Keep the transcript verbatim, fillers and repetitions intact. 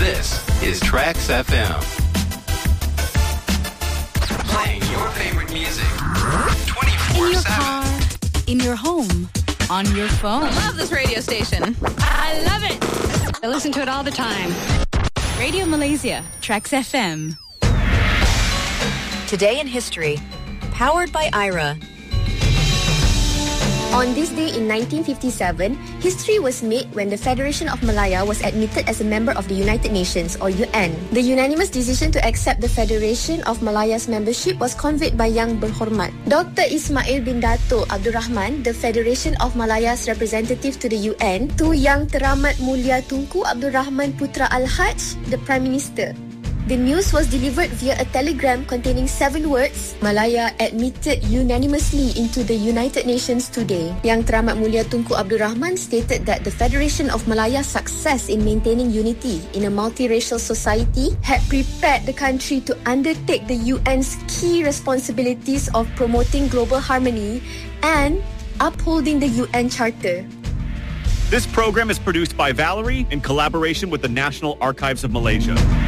This is Trax F M. Playing your favorite music twenty-four seven. In your car, in your home, on your phone. I love this radio station. I love it. I listen to it all the time. Radio Malaysia, Trax F M. Today in History, powered by I R A. On this day in nineteen fifty-seven, history was made when the Federation of Malaya was admitted as a member of the United Nations, or U N. The unanimous decision to accept the Federation of Malaya's membership was conveyed by Yang Berhormat Doctor Ismail bin Dato' Abdul Rahman, the Federation of Malaya's representative to the U N, to Yang Teramat Mulia Tunku Abdul Rahman Putra Al-Haj, the Prime Minister. The news was delivered via a telegram containing seven words: Malaya admitted unanimously into the United Nations today. Yang Teramat Mulia Tunku Abdul Rahman stated that the Federation of Malaya's success in maintaining unity in a multiracial society had prepared the country to undertake the U N's key responsibilities of promoting global harmony and upholding the U N Charter. This program is produced by Valerie in collaboration with the National Archives of Malaysia.